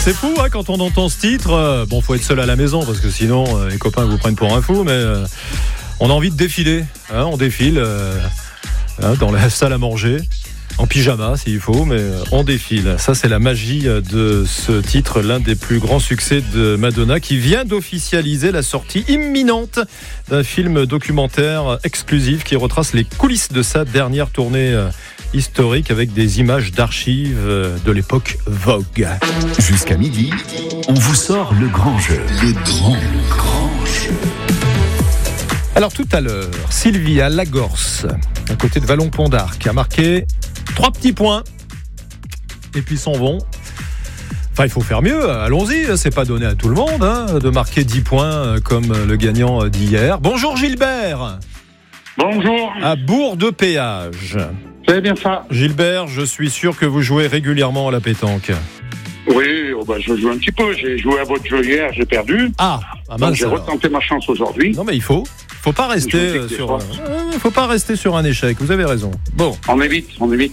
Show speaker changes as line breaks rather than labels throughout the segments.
C'est fou hein, quand on entend ce titre. Bon, faut être seul à la maison parce que sinon les copains vous prennent pour un fou. Mais on a envie de défiler. Hein, on défile dans la salle à manger, en pyjama s'il faut, mais on défile. Ça, c'est la magie de ce titre, l'un des plus grands succès de Madonna, qui vient d'officialiser la sortie imminente d'un film documentaire exclusif qui retrace les coulisses de sa dernière tournée historique avec des images d'archives de l'époque Vogue.
Jusqu'à midi, on vous sort le grand jeu. Le grand jeu.
Alors tout à l'heure, Sylvia Lagorce, à côté de Vallon-Pont d'Arc, a marqué 3 petits points. Et puis s'en vont. Enfin, il faut faire mieux, allons-y, c'est pas donné à tout le monde de marquer 10 points comme le gagnant d'hier. Bonjour Gilbert.
Bonjour.
À Bourg-de-Péage.
C'est bien ça.
Gilbert, je suis sûr que vous jouez régulièrement à la pétanque.
Oui, je joue un petit peu. J'ai joué à votre jeu hier, j'ai perdu.
Ah
Donc
mince,
j'ai retenté ma chance aujourd'hui.
Non mais il faut pas rester faut pas rester sur un échec. Vous avez raison. Bon.
On évite.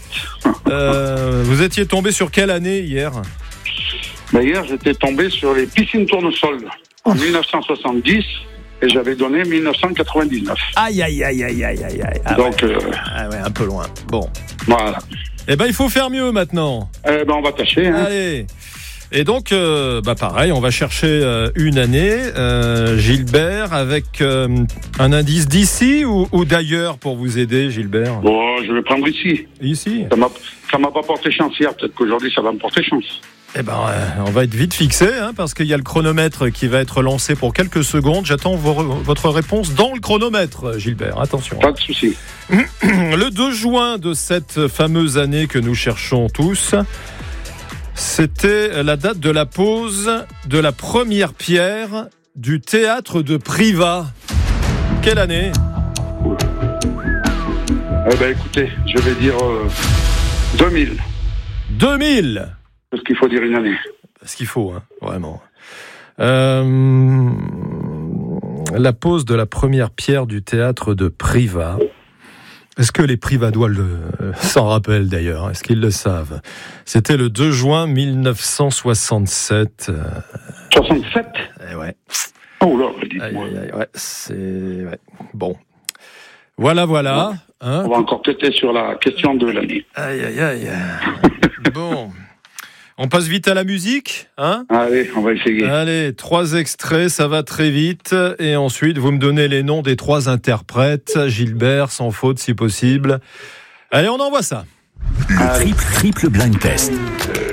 Vous étiez tombé sur quelle année hier ?
Hier, j'étais tombé sur les piscines tournesol en 1970 et j'avais donné 1999.
Aïe.
Donc,
ouais, un peu loin. Bon.
Voilà.
Eh ben, il faut faire mieux maintenant.
On va tâcher.
Allez. Et donc, pareil, on va chercher une année, Gilbert, avec un indice d'ici ou d'ailleurs pour vous aider, Gilbert ?
Bon, je vais prendre ici.
Ici ?
Ça m'a pas porté chance hier, peut-être qu'aujourd'hui ça va me porter chance.
Eh ben, on va être vite fixé, parce qu'il y a le chronomètre qui va être lancé pour quelques secondes. J'attends votre réponse dans le chronomètre, Gilbert. Attention.
Pas de souci.
Le 2 juin de cette fameuse année que nous cherchons tous, c'était la date de la pose de la première pierre du théâtre de Privas. Quelle année ?
Écoutez, je vais dire 2000.
2000 ?
Parce qu'il faut dire une année.
Ce qu'il faut, vraiment. La pose de la première pierre du théâtre de Privas. Est-ce que les Privadois s'en rappellent d'ailleurs ? Est-ce qu'ils le savent ? C'était le 2 juin 1967.
67 ?
Ouais.
Oh là, dites-moi.
Ouais, c'est... Ouais. Bon. Voilà.
On va encore têter sur la question de l'année.
Aïe. Bon. On passe vite à la musique,
Allez, on va essayer.
Allez, 3 extraits, ça va très vite. Et ensuite, vous me donnez les noms des 3 interprètes. Gilbert, sans faute si possible. Allez, on envoie ça.
Le triple blind test.